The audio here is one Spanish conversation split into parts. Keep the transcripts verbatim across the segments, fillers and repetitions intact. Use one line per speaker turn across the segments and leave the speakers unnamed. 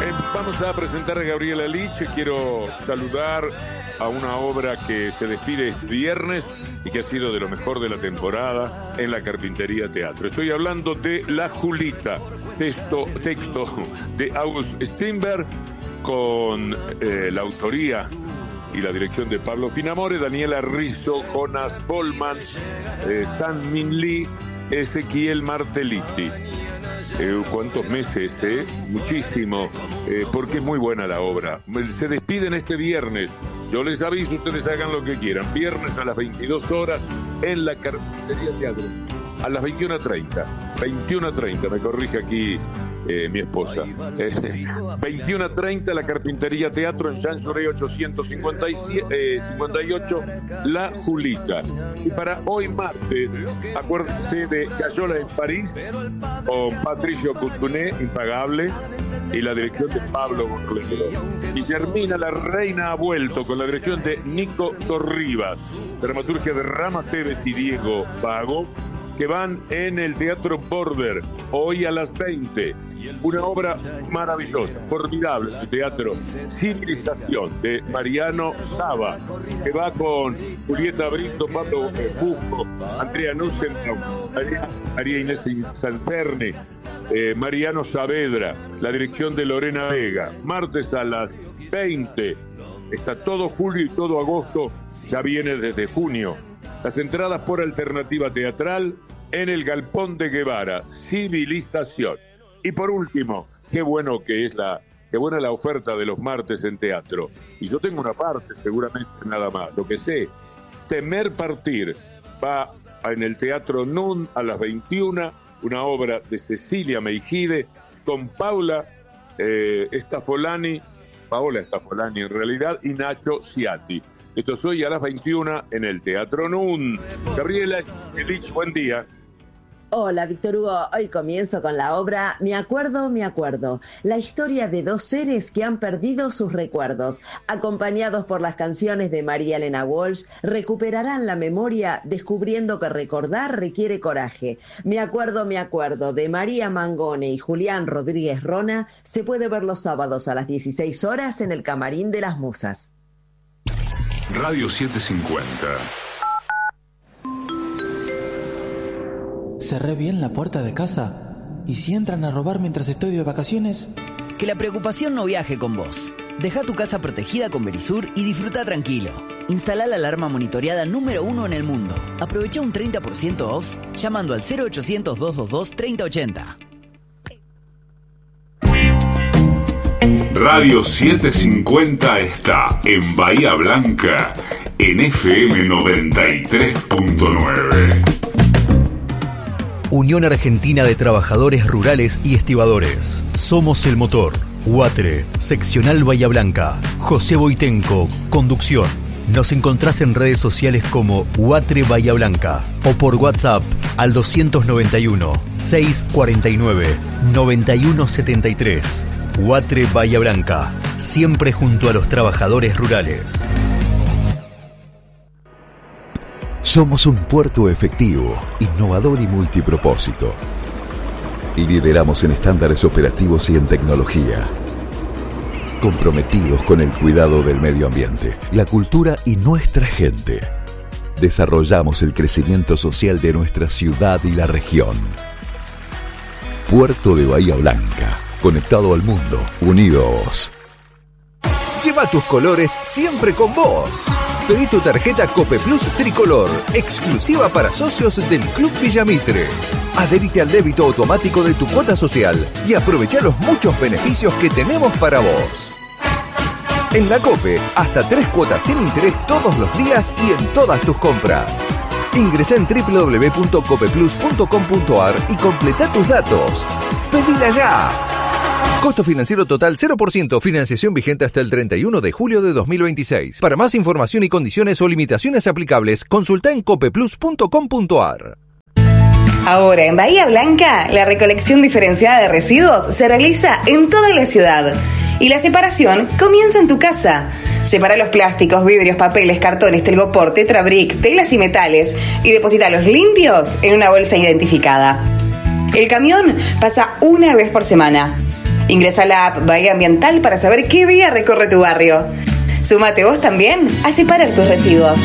Eh, vamos a presentar a Gabriela Lich. Quiero saludar a una obra que se despide este viernes y que ha sido de lo mejor de la temporada en la Carpintería Teatro. Estoy hablando de La Julita, texto, texto de August Strindberg, con eh, la autoría y la dirección de Pablo Finamore, Daniela Rizzo, Jonas Bollman, eh, San Min Lee, Ezequiel Martelliti. Eh, ¿Cuántos meses? Eh? Muchísimo, eh, porque es muy buena la obra. Se despiden este viernes. Yo les aviso, ustedes hagan lo que quieran. Viernes a las veintidós horas en la Carpintería Teatro. A las veintiuna treinta. veintiuna treinta, me corrige aquí eh, mi esposa. Eh, veintiuna treinta, la Carpintería Teatro en Jean-Jaurès ochocientos cincuenta y ocho, La Julita. Y para hoy martes, acuérdense de Cayola en París, con Patricio Coutuné, impagable, y la dirección de Pablo Borrello. Y termina La Reina ha vuelto, con la dirección de Nico Sorribas, dramaturgia de Rama Tevez y Diego Vago, que van en el Teatro Border, hoy a las veinte. Una obra maravillosa, formidable, el teatro Civilización, de Mariano Saba, que va con Julieta Brito, Pablo Busco, Andrea Nussbaum, María, María Inés Sancerni, eh, Mariano Saavedra, la dirección de Lorena Vega. Martes a las veinte. Está todo julio y todo agosto, ya viene desde junio. Las entradas por alternativa teatral en el Galpón de Guevara, Civilización. Y por último, qué bueno que es la, qué buena la oferta de los martes en teatro. Y yo tengo una parte, seguramente nada más. Lo que sé, Temer Partir va en el Teatro Nun a las veintiuna, una obra de Cecilia Meijide con Paula eh, Stafolani, Paola Stafolani en realidad, y Nacho Ciatti. Esto es hoy a las veintiuna en el Teatro Nun. Gabriela Lich, buen día.
Hola, Víctor Hugo. Hoy comienzo con la obra Me acuerdo, me acuerdo. La historia de dos seres que han perdido sus recuerdos. Acompañados por las canciones de María Elena Walsh, recuperarán la memoria descubriendo que recordar requiere coraje. Me acuerdo, me acuerdo, de María Mangone y Julián Rodríguez Rona, se puede ver los sábados a las dieciséis horas en el Camarín de las Musas.
Radio setecientos cincuenta.
Cerré bien la puerta de casa. ¿Y si entran a robar mientras estoy de vacaciones?
Que la preocupación no viaje con vos. Deja tu casa protegida con Verisur y disfruta tranquilo. Instala la alarma monitoreada número uno en el mundo. Aprovecha un treinta por ciento off llamando al cero ochocientos, doscientos veintidós, treinta ochenta.
Radio setecientos cincuenta está en Bahía Blanca en F M noventa y tres punto nueve.
Unión Argentina de Trabajadores Rurales y Estibadores. Somos el motor. UATRE, Seccional Bahía Blanca. José Boitenco, conducción. Nos encontrás en redes sociales como UATRE Bahía Blanca o por WhatsApp al doscientos noventa y uno, seiscientos cuarenta y nueve, noventa y uno setenta y tres. UATRE Bahía Blanca, siempre junto a los trabajadores rurales.
Somos un puerto efectivo, innovador y multipropósito. Lideramos en estándares operativos y en tecnología. Comprometidos con el cuidado del medio ambiente, la cultura y nuestra gente. Desarrollamos el crecimiento social de nuestra ciudad y la región. Puerto de Bahía Blanca, conectado al mundo, unidos.
Lleva tus colores siempre con vos. Pedí tu tarjeta Cope Plus Tricolor, exclusiva para socios del Club Villamitre. Adherite al débito automático de tu cuota social y aprovecha los muchos beneficios que tenemos para vos. En la Cope, hasta tres cuotas sin interés todos los días y en todas tus compras. Ingresá en doble u doble u doble u punto cope plus punto com punto a r y completa tus datos. ¡Pedila ya! Costo financiero total cero por ciento. Financiación vigente hasta el treinta y uno de julio de dos mil veintiséis. Para más información y condiciones o limitaciones aplicables, consulta en cope plus punto com punto a r.
Ahora en Bahía Blanca, la recolección diferenciada de residuos se realiza en toda la ciudad. Y la separación comienza en tu casa. Separa los plásticos, vidrios, papeles, cartones, telgopor, tetrabric, telas y metales y deposítalos limpios en una bolsa identificada. El camión pasa una vez por semana. Ingresa a la app Bahía Ambiental para saber qué vía recorre tu barrio. Súmate vos también a separar tus residuos.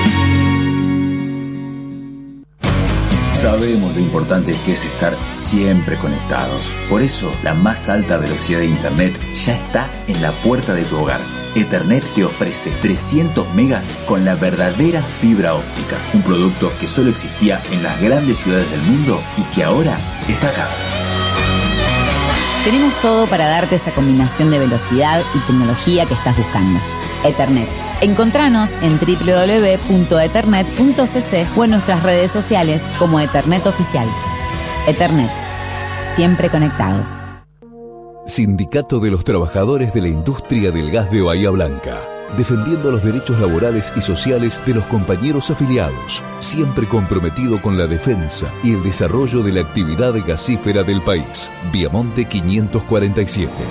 Sabemos lo importante que es estar siempre conectados. Por eso, la más alta velocidad de Internet ya está en la puerta de tu hogar. Ethernet te ofrece trescientos megas con la verdadera fibra óptica. Un producto que solo existía en las grandes ciudades del mundo y que ahora está acá.
Tenemos todo para darte esa combinación de velocidad y tecnología que estás buscando. Ethernet. Encontranos en doble u doble u doble u punto ethernet punto c c o en nuestras redes sociales como Ethernet Oficial. Ethernet. Siempre conectados.
Sindicato de los Trabajadores de la Industria del Gas de Bahía Blanca. Defendiendo los derechos laborales y sociales de los compañeros afiliados. Siempre comprometido con la defensa y el desarrollo de la actividad gasífera del país. Viamonte quinientos cuarenta y siete.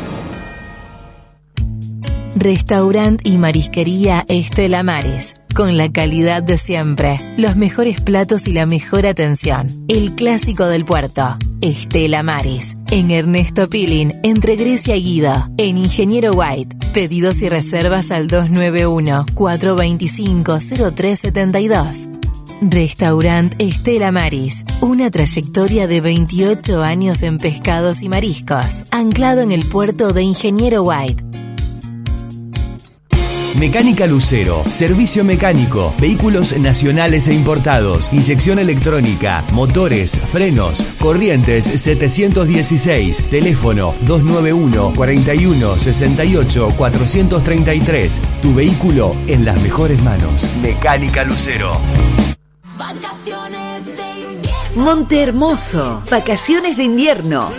Restaurant y marisquería Estela Maris. Con la calidad de siempre, los mejores platos y la mejor atención. El clásico del puerto. Estela Maris. En Ernesto Pilín, entre Grecia y Guido. En Ingeniero White. Pedidos y reservas al dos nueve uno, cuatro dos cinco, cero tres siete dos. Restaurant Estela Maris. Una trayectoria de veintiocho años en pescados y mariscos. Anclado en el puerto de Ingeniero White.
Mecánica Lucero, servicio mecánico, vehículos nacionales e importados, inyección electrónica, motores, frenos, Corrientes setecientos dieciséis, teléfono dos nueve uno, cuatro uno, seis ocho, cuatro tres tres. Tu vehículo en las mejores manos. Mecánica Lucero.
Monte Hermoso, vacaciones de invierno.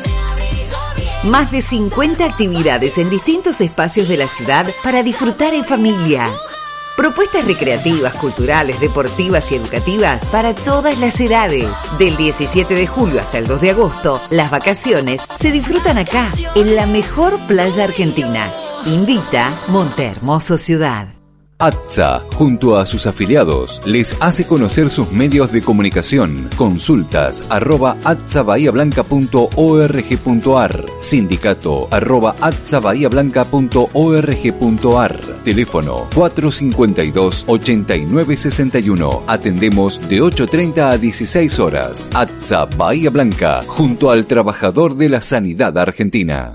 Más de cincuenta actividades en distintos espacios de la ciudad para disfrutar en familia. Propuestas recreativas, culturales, deportivas y educativas para todas las edades. Del diecisiete de julio hasta el dos de agosto, las vacaciones se disfrutan acá, en la mejor playa argentina. Invita Monte Hermoso Ciudad.
ATSA, junto a sus afiliados, les hace conocer sus medios de comunicación. Consultas arroba atsa bahía blanca punto org punto ar. Sindicato arroba atsa bahía blanca punto org punto ar. Teléfono cuatro cinco dos, ocho nueve seis uno. Atendemos de ocho treinta a dieciséis horas. ATSA Bahía Blanca, junto al trabajador de la sanidad argentina.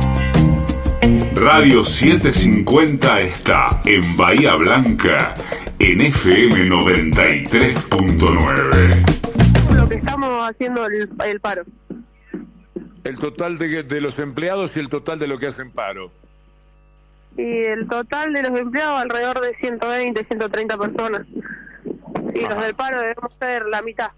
Radio setecientos cincuenta está en Bahía Blanca, en F M noventa y tres punto nueve.
Lo que estamos haciendo el, el paro.
El total de, de los empleados y el total de lo que hacen paro.
Y el total de los empleados alrededor de ciento veinte, ciento treinta personas. Y Ajá. Los del paro debemos ser la mitad.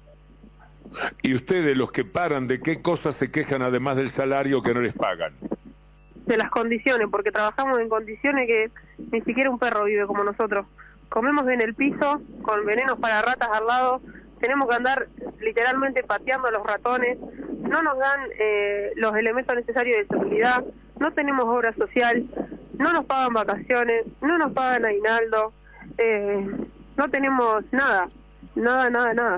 ¿Y ustedes, los que paran, de qué cosas se quejan además del salario que no les pagan?
De las condiciones, porque trabajamos en condiciones que ni siquiera un perro vive como nosotros. Comemos en el piso, con venenos para ratas al lado, tenemos que andar literalmente pateando a los ratones, no nos dan eh, los elementos necesarios de seguridad, no tenemos obra social, no nos pagan vacaciones, no nos pagan aguinaldo, eh, no tenemos nada, nada, nada, nada.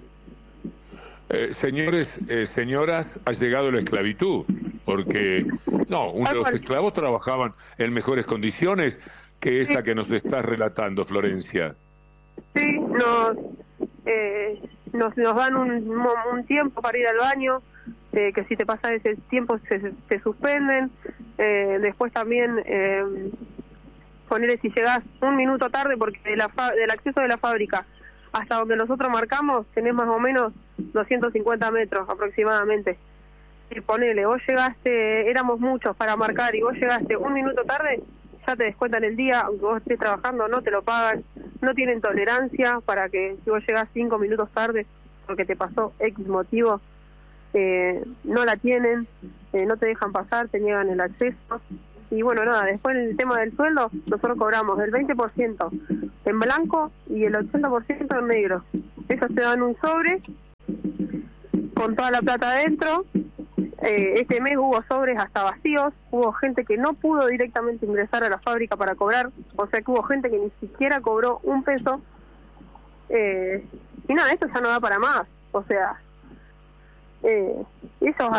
Eh, señores, eh, señoras, ha llegado la esclavitud, porque no, uno, los esclavos trabajaban en mejores condiciones que esa sí. que nos estás relatando, Florencia.
Sí, nos eh, nos, nos dan un, un tiempo para ir al baño, eh, que si te pasas ese tiempo se, se suspenden, eh, después también eh, ponerle si llegás un minuto tarde, porque de la fa- del acceso de la fábrica hasta donde nosotros marcamos tenés más o menos doscientos cincuenta metros aproximadamente. Y ponele, vos llegaste, éramos muchos para marcar y vos llegaste un minuto tarde, ya te descuentan el día, aunque vos estés trabajando no te lo pagan, no tienen tolerancia para que si vos llegás cinco minutos tarde porque te pasó X motivo, eh, no la tienen, eh, no te dejan pasar, te niegan el acceso. Y bueno, nada, después en el tema del sueldo, nosotros cobramos el veinte por ciento en blanco y el ochenta por ciento en negro. Ellos te dan un sobre con toda la plata adentro. Eh, este mes hubo sobres hasta vacíos, hubo gente que no pudo directamente ingresar a la fábrica para cobrar, o sea que hubo gente que ni siquiera cobró un peso. Eh, y nada, esto ya no da para más, o sea, eh, esos